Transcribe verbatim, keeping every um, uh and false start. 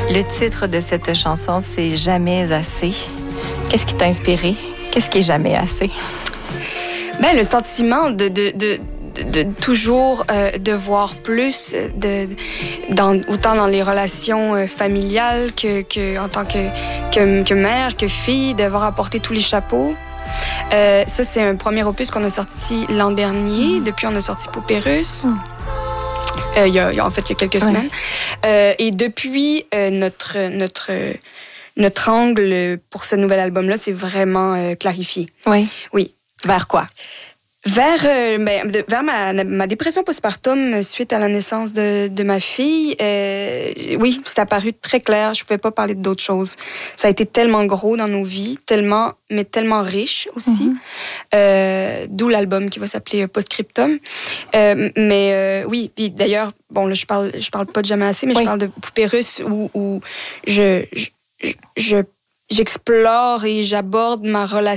Le titre de cette chanson, c'est « Jamais assez ». Qu'est-ce qui t'a inspiré? Qu'est-ce qui est jamais assez? Ben, le sentiment de, de, de, de, de toujours euh, de voir plus, de, dans, autant dans les relations euh, familiales que, que en tant que, que, que mère, que fille, devoir apporter tous les chapeaux. Euh, ça, c'est un premier opus qu'on a sorti l'an dernier. Mmh. Depuis, on a sorti Poupée russe. Mmh. Euh, il y a, en fait, il y a quelques ouais. semaines. Euh, et depuis, euh, notre, notre, notre angle pour ce nouvel album-là, c'est vraiment euh, clarifié. Oui. Oui. Vers quoi? Vers, euh, ben, de, vers ma, ma dépression postpartum suite à la naissance de, de ma fille. Euh, oui, c'est apparu très clair. Je ne pouvais pas parler d'autre chose. Ça a été tellement gros dans nos vies, tellement, mais tellement riche aussi. Mm-hmm. Euh, d'où l'album qui va s'appeler Postscriptum. Euh, mais euh, oui, puis d'ailleurs, bon, là, je parle, je parle pas de Jamais assez, mais oui. je parle de Poupée russe où, où je, je, je j'explore et j'aborde ma relation